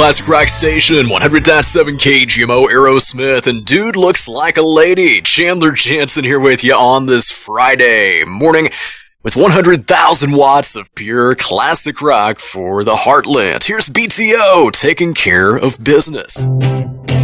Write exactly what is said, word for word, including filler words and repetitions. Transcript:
Classic Rock Station, one hundred point seven K G M O, Aerosmith, and Dude Looks Like a Lady. Chandler Jansen here with you on this Friday morning with one hundred thousand watts of pure classic rock for the heartland. Here's B T O, Taking Care of Business.